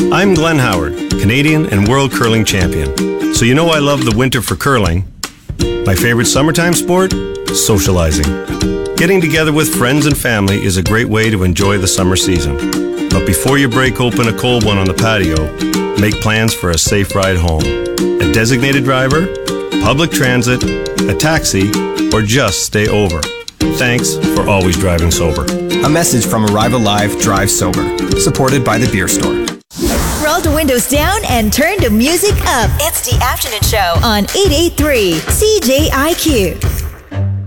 I'm Glenn Howard, Canadian and world curling champion. So you know I love the winter for curling. My favorite summertime sport? Socializing. Getting together with friends and family is a great way to enjoy the summer season. But before you break open a cold one on the patio, make plans for a safe ride home. A designated driver, public transit, a taxi, or just stay over. Thanks for always driving sober. A message from Arrive Alive, Drive Sober, supported by the Beer Store. Roll the windows down and turn the music up. It's the afternoon show on 88.3 CJIQ.